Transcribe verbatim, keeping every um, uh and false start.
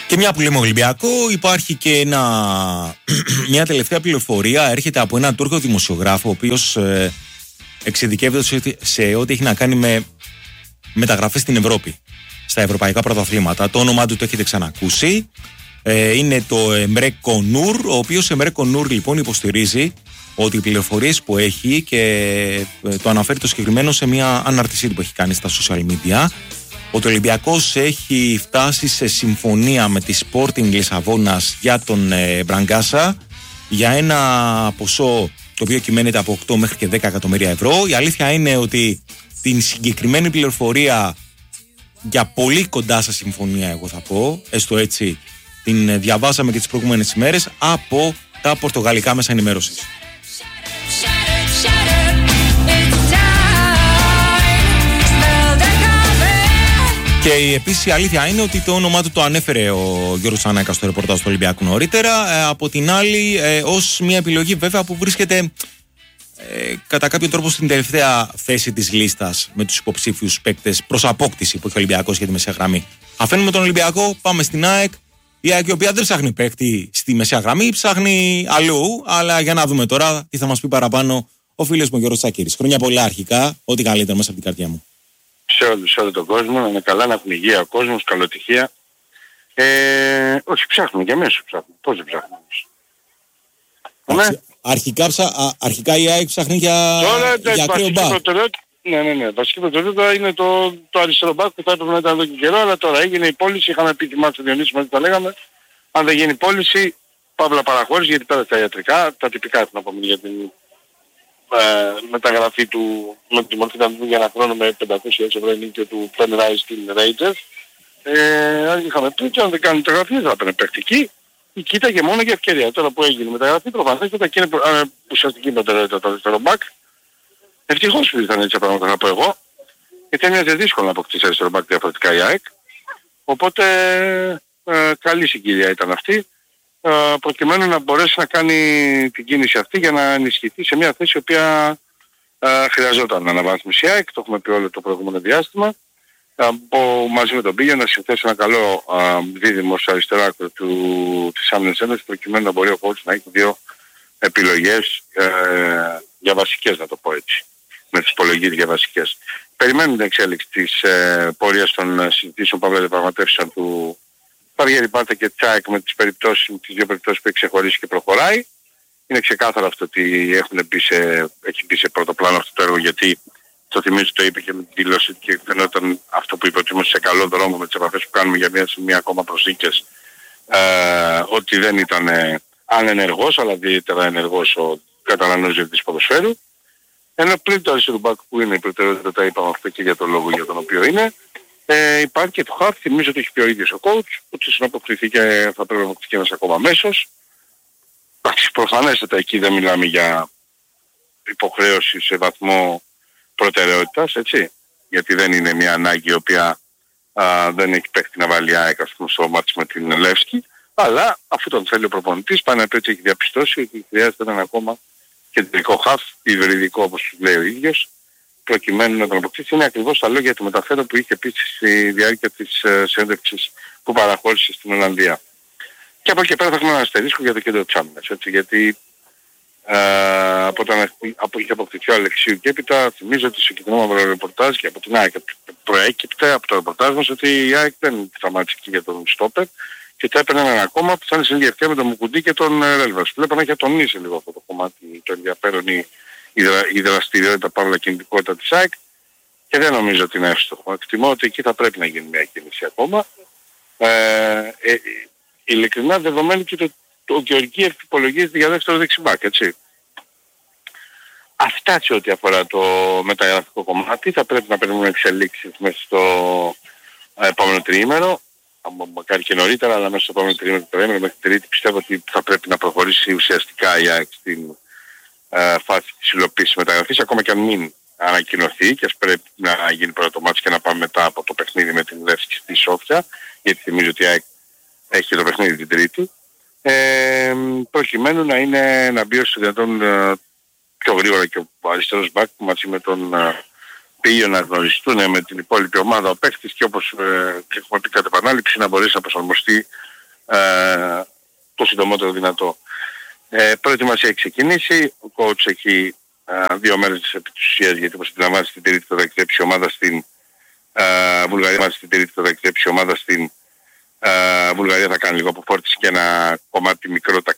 Και μια που λέμε Ολυμπιακό, υπάρχει και ένα, μια τελευταία πληροφορία. Έρχεται από έναν Τούρκο δημοσιογράφο, ο οποίος ε, εξειδικεύεται σε, σε ό,τι έχει να κάνει με μεταγραφές στην Ευρώπη, στα ευρωπαϊκά πρωταθλήματα. Το όνομά του το έχετε ξανακούσει. Ε, είναι το Emre Konur, ο οποίος Emre Konur λοιπόν υποστηρίζει ότι οι πληροφορίες που έχει, και ε, το αναφέρει το συγκεκριμένο σε μια αναρτησή που έχει κάνει στα social media, ότι ο Ολυμπιακός έχει φτάσει σε συμφωνία με τη Sporting Λισαβόνας για τον ε, Μπραγκάσα για ένα ποσό το οποίο κυμαίνεται από οκτώ μέχρι και δέκα εκατομμύρια ευρώ. Η αλήθεια είναι ότι την συγκεκριμένη πληροφορία, για πολύ κοντά σε συμφωνία, εγώ θα πω, έστω έτσι, την διαβάσαμε και τις προηγούμενες ημέρες από τα πορτογαλικά μέσα ενημέρωσης. Και επίσης η αλήθεια είναι ότι το όνομά του το ανέφερε ο Γιώργος Τσανάκας στο ρεπορτάζ του Ολυμπιακού νωρίτερα. Ε, από την άλλη, ε, ως μια επιλογή βέβαια που βρίσκεται ε, κατά κάποιο τρόπο στην τελευταία θέση της λίστας με τους υποψήφιους παίκτες προς απόκτηση που έχει ο Ολυμπιακός για τη μεσαία γραμμή. Αφήνουμε τον Ολυμπιακό, πάμε στην ΑΕΚ. Η ΑΕΚ, η οποία δεν ψάχνει παίκτη στη μεσαία γραμμή, ψάχνει αλλού. Αλλά για να δούμε τώρα τι θα μας πει παραπάνω ο φίλος μου Γιώργος Τσακίρης. Χρόνια πολλά αρχικά, ό,τι καλύτερο μέσα από την καρδιά μου. Σε όλους, σε όλο τον κόσμο, να είναι καλά, να έχουν υγεία ο κόσμος, καλοτυχία. Ε, όχι, ψάχνουμε και εμείς ψάχνουμε. Πώς δεν ψάχνουμε εμείς. Ναι. Αρχικά, ψα, α, αρχικά η ΑΕΚ ψάχνει για, τώρα, για ακραίο μπακ. Ναι, ναι, ναι. Βασική προτεραιότητα είναι το, το αριστερό μπακ που θα έπρεπε να ήταν εδώ και καιρό, αλλά τώρα έγινε η πώληση. Είχαμε πει τη Μάρτιο Διονύση, μαζί τα λέγαμε. Αν δεν γίνει πώληση, παύλα παραχώρηση, γιατί πέρα τα ιατρικά, τα τυπικά έχουν απομείνει για την ε, μεταγραφή του, με τη μορφή του για ένα χρόνο με πεντακόσιες ευρώ ενίκιο του Penrise στην Rangers. Ε, είχαμε πει και αν δεν κάνει μεταγραφή δεν θα έπαιρνε παιχτική. Η κοίταγε μόνο για ευκαιρία. Τώρα που έγινε η μεταγραφή, προφανώς και είναι ε, ουσιαστική προτεραιότητα το αριστερό μπακ. Ευτυχώς που ήρθαν έτσι τα πράγματα, θα πω εγώ. Γιατί έμοιαζε δύσκολο να αποκτήσει αριστερό μπακ διαφορετικά η ΑΕΚ. Οπότε ε, καλή συγκυρία ήταν αυτή. Ε, προκειμένου να μπορέσει να κάνει την κίνηση αυτή για να ενισχυθεί σε μια θέση η οποία ε, χρειαζόταν αναβάθμιση η ΑΕΚ. Το έχουμε πει όλο το προηγούμενο διάστημα. Από, μαζί με τον Πίγιο να συνθέσει ένα καλό α, δίδυμο στο αριστερό άκρο του, της άμυνας ένωσης, προκειμένου να μπορεί ο coach να έχει δύο επιλογές ε, για βασικές, να το πω έτσι, με τις υπολογίες για βασικές. Περιμένουμε την εξέλιξη της ε, πορείας των συζητήσεων παύλα διαπραγματεύσεων του Βαργέρη Πάρτα και Τσάικ με τις περιπτώσεις, με τις δύο περιπτώσεις που έχει ξεχωρίσει και προχωράει. Είναι ξεκάθαρο αυτό ότι έχουν μπει σε, έχει μπει σε πρώτο πλάνο αυτό το έργο, γιατί το θυμίζω, το είπε και με την δήλωση και φαινόταν αυτό που είπε, ότι είμαστε σε καλό δρόμο με τις επαφές που κάνουμε για μια σημεία ακόμα προσθήκες, ε, ότι δεν ήταν ε, ανενεργός, αλλά ιδιαίτερα ενεργός ο καταναλωτής της ποδοσφαίρου. Ενώ πριν το αριστερό μπακ που είναι η προτεραιότητα, τα είπαμε αυτό και για τον λόγο για τον οποίο είναι, ε, υπάρχει και το χαφ, θυμίζω ότι έχει πει ο ίδιος ο coach, ότι να αποκτηθεί και θα πρέπει να αποκτηθεί ένας ακόμα αμέσως. Προφανέστατα εκεί δεν μιλάμε για υποχρέωση σε βαθμό προτεραιότητας, έτσι, γιατί δεν είναι μια ανάγκη η οποία α, δεν έχει παίχτη να βάλει ΑΕΚ, ας πούμε, στο μάτς με την Λεύσκη, αλλά αφού τον θέλει ο προπονητής, πάει να πει ότι έχει διαπιστώσει ότι χρειάζεται έναν ακόμα κεντρικό χαφ, υβριδικό όπως λέει ο ίδιος, προκειμένου να τον αποκτήσει. Είναι ακριβώς τα λόγια του μεταφέρω που είχε πει στη διάρκεια της ε, συνέντευξης που παραχώρησε στην Ολλανδία. Και από εκεί πέρα θα έχουμε ένα αστερίσκο για το κέντρο της άμυνας, έτσι, γιατί Uh, από όταν είχε αποκτηθεί ο Αλεξίου και έπειτα, θυμίζω ότι στο κοινό ρεπορτάζ και από την ΑΕΚ προέκυπτε από το ρεπορτάζ μας ότι η ΑΕΚ δεν σταμάτησε εκεί για τον Στόπερ και θα έπαιρνε έναν ακόμα που θα είναι στην ίδια ευκαιρία με τον Μουκουντή και τον Ρέλβας. Βλέπω να έχει ατονίσει λίγο αυτό το κομμάτι, το ενδιαφέρον, η, η, δρα, η δραστηριότητα παρόλα κινητικότητα της ΑΕΚ, και δεν νομίζω ότι είναι εύστοχο. Εκτιμώ ότι εκεί θα πρέπει να γίνει μια κίνηση ακόμα. Ε, ε, ε, ειλικρινά, δεδομένου και το ο Γεωργίευ υπολογίζεται για δεύτερο δεξιμπάκ, έτσι. Αυτά σε ό,τι αφορά το μεταγραφικό κομμάτι. Θα πρέπει να περιμένουμε εξελίξεις μέσα στο επόμενο τριήμερο. Μακάρι και νωρίτερα, αλλά μέσα στο επόμενο τριήμερο και τριήμερο μέχρι την Τρίτη πιστεύω ότι θα πρέπει να προχωρήσει ουσιαστικά η ΑΕΚ στην ε, φάση της υλοποίησης μεταγραφής, ακόμα και αν μην ανακοινωθεί, και ας πρέπει να γίνει πρώτο μάτς και να πάμε μετά από το παιχνίδι με την Λεύσκη στη Σόφια, γιατί θυμίζω ότι η ΑΕΚ έχει το παιχνίδι την Τρίτη. Ε, προκειμένου να είναι να μπει όσο δυνατόν ε, πιο γρήγορα και ο αριστερός μπακ μαζί με τον ε, Πίγιο να γνωριστούν με την υπόλοιπη ομάδα ο παίκτης, και όπως ε, έχουμε πει κατά επανάληψη, να μπορέσει να προσαρμοστεί ε, το συντομότερο δυνατό. Ε, προετοιμασία έχει ξεκινήσει, ο coach έχει ε, δύο μέρες επί της ουσίας, γιατί όπως αντιλαμβάνεστε την τρίτη θα ταξιδέψει η ομάδα στην ε, Βουλγαρία, στην τρίτη θα ταξιδέψει η ομάδα στην ε, Βουλγαρία, θα κάνει λίγο αποφόρτιση και ένα κομμάτι μικρό